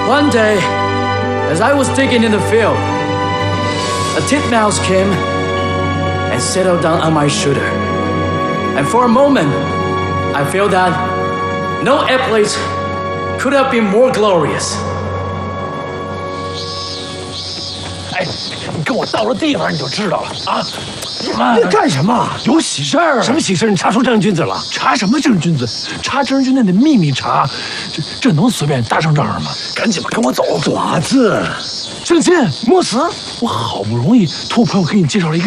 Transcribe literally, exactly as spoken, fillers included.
One day, as I was digging in the field, a titmouse came and settled down on my shoulder. And for a moment, I felt that no airplanes could have been more glorious. 哎，你跟我到了地方你就知道了啊！ 你干什么？ 有喜事儿！ 什么喜事？你查出正人君子了？ 查什么正人君子？查正人君那得秘密查，这这能随便搭上账吗？赶紧吧，跟我走。 爪子， 正金， 莫死！ 我好不容易托朋友给你介绍了一个。